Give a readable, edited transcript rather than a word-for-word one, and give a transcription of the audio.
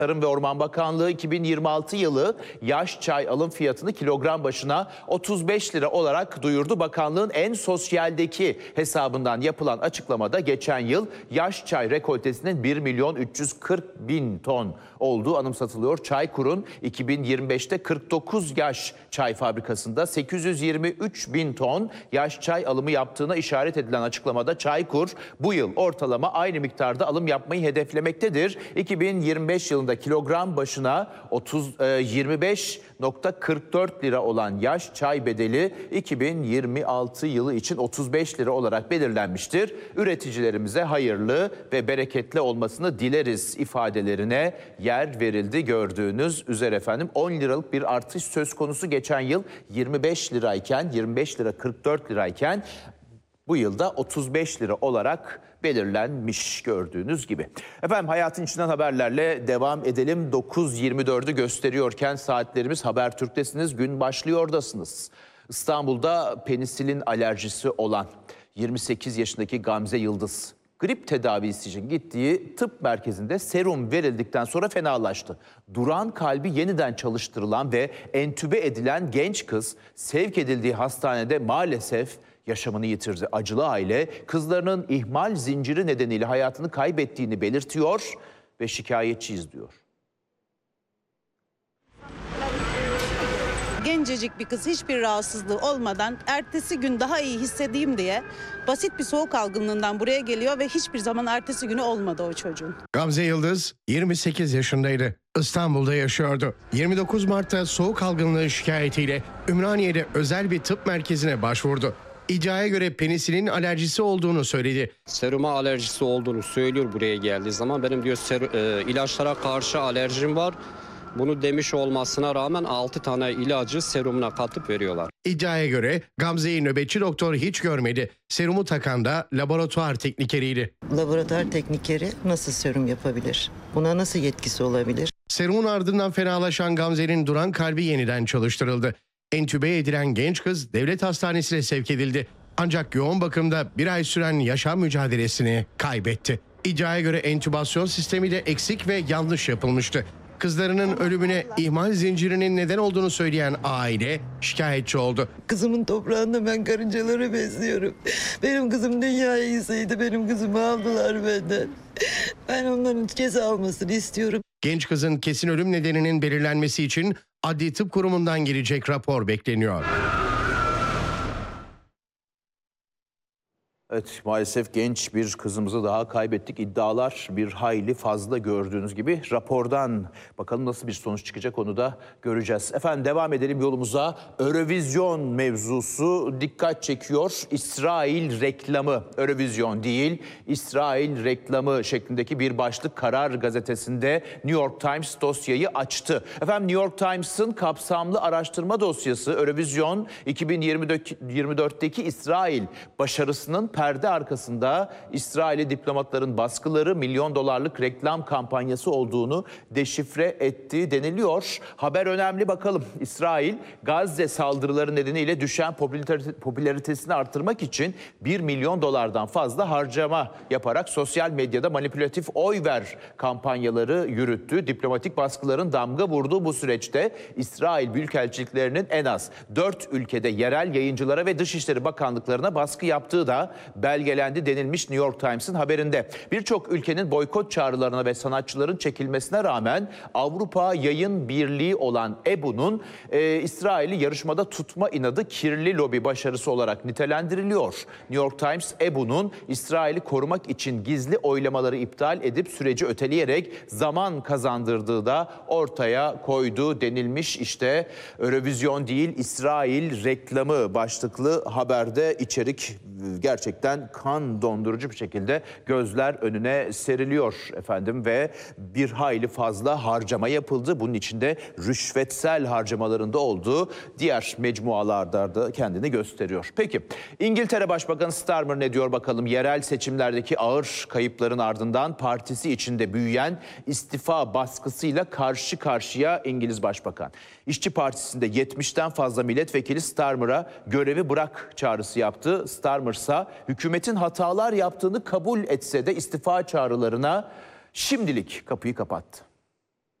Tarım ve Orman Bakanlığı 2026 yılı yaş çay alım fiyatını kilogram başına 35 lira olarak duyurdu. Bakanlığın en sosyaldeki hesabından yapılan açıklamada geçen yıl yaş çay rekoltesinin 1.340.000 ton olduğu anımsatılıyor. Çaykur'un 2025'te 49 yaş çay fabrikasında 823.000 ton yaş çay alımı yaptığına işaret edilen açıklamada Çaykur bu yıl ortalama aynı miktarda alım yapmayı hedeflemektedir. 2025 yılında kilogram başına 25.44 lira olan yaş çay bedeli 2026 yılı için 35 lira olarak belirlenmiştir. Üreticilerimize hayırlı ve bereketli olmasını dileriz ifadelerine yer verildi. Gördüğünüz üzere efendim 10 liralık bir artış söz konusu. Geçen yıl 25 lira 44 lirayken bu yılda 35 lira olarak belirlenmiş gördüğünüz gibi. Efendim hayatın içinden haberlerle devam edelim. 9.24'ü gösteriyorken saatlerimiz Habertürk'tesiniz. Gün başlıyordasınız. İstanbul'da penisilin alerjisi olan 28 yaşındaki Gamze Yıldız grip tedavisi için gittiği tıp merkezinde serum verildikten sonra fenalaştı. Duran kalbi yeniden çalıştırılan ve entübe edilen genç kız sevk edildiği hastanede maalesef yaşamını yitirdi. Acılı aile kızlarının ihmal zinciri nedeniyle hayatını kaybettiğini belirtiyor ve şikayetçiyiz diyor. Gencecik bir kız hiçbir rahatsızlığı olmadan ertesi gün daha iyi hissedeyim diye basit bir soğuk algınlığından buraya geliyor ve hiçbir zaman ertesi günü olmadı o çocuğun. Gamze Yıldız 28 yaşındaydı. İstanbul'da yaşıyordu. 29 Mart'ta soğuk algınlığı şikayetiyle Ümraniye'de özel bir tıp merkezine başvurdu. İddiaya göre penisilin alerjisi olduğunu söyledi. Seruma alerjisi olduğunu söylüyor buraya geldiği zaman. Benim diyor ilaçlara karşı alerjim var. Bunu demiş olmasına rağmen 6 tane ilacı serumuna katıp veriyorlar. İddiaya göre Gamze'yi nöbetçi doktor hiç görmedi. Serumu takan da laboratuvar teknikeriydi. Laboratuvar teknikeri nasıl serum yapabilir? Buna nasıl yetkisi olabilir? Serumun ardından fenalaşan Gamze'nin duran kalbi yeniden çalıştırıldı. Entübe edilen genç kız devlet hastanesine sevk edildi. Ancak yoğun bakımda bir ay süren yaşam mücadelesini kaybetti. İddiaya göre entübasyon sistemi de eksik ve yanlış yapılmıştı. Kızlarının ölümüne ihmal zincirinin neden olduğunu söyleyen aile şikayetçi oldu. Kızımın toprağında ben karıncaları besliyorum. Benim kızım dünyaya iyisiydi. Benim kızımı aldılar benden. Ben onların ceza almasını istiyorum. Genç kızın kesin ölüm nedeninin belirlenmesi için Adli Tıp Kurumu'ndan gelecek rapor bekleniyor. Evet, maalesef genç bir kızımızı daha kaybettik. İddialar bir hayli fazla gördüğünüz gibi. Rapordan bakalım nasıl bir sonuç çıkacak onu da göreceğiz. Efendim devam edelim yolumuza. Eurovision mevzusu dikkat çekiyor. İsrail reklamı, Eurovision değil, İsrail reklamı şeklindeki bir başlık Karar Gazetesi'nde New York Times dosyayı açtı. Efendim New York Times'ın kapsamlı araştırma dosyası Eurovision 2024'teki İsrail başarısının perde arkasında İsrail'i diplomatların baskıları, milyon dolarlık reklam kampanyası olduğunu deşifre ettiği deniliyor. Haber önemli bakalım. İsrail, Gazze saldırıları nedeniyle düşen popülaritesini artırmak için 1 milyon dolardan fazla harcama yaparak sosyal medyada manipülatif oy ver kampanyaları yürüttü. Diplomatik baskıların damga vurduğu bu süreçte İsrail büyükelçiliklerinin en az 4 ülkede yerel yayıncılara ve Dışişleri Bakanlıklarına baskı yaptığı da belgelendi denilmiş New York Times'ın haberinde. Birçok ülkenin boykot çağrılarına ve sanatçıların çekilmesine rağmen Avrupa Yayın Birliği olan EBU'nun İsrail'i yarışmada tutma inadı kirli lobi başarısı olarak nitelendiriliyor. New York Times, EBU'nun İsrail'i korumak için gizli oylamaları iptal edip süreci öteleyerek zaman kazandırdığı da ortaya koydu denilmiş. İşte Eurovision değil İsrail reklamı başlıklı haberde içerik gerçekten kan dondurucu bir şekilde gözler önüne seriliyor efendim ve bir hayli fazla harcama yapıldı. Bunun içinde rüşvetsel harcamalarında olduğu diğer mecmualarda da kendini gösteriyor. Peki İngiltere Başbakanı Starmer ne diyor bakalım? Yerel seçimlerdeki ağır kayıpların ardından partisi içinde büyüyen istifa baskısıyla karşı karşıya İngiliz Başbakan. İşçi Partisi'nde 70'ten fazla milletvekili Starmer'a görevi bırak çağrısı yaptı. Starmer ise hükümetin hatalar yaptığını kabul etse de istifa çağrılarına şimdilik kapıyı kapattı.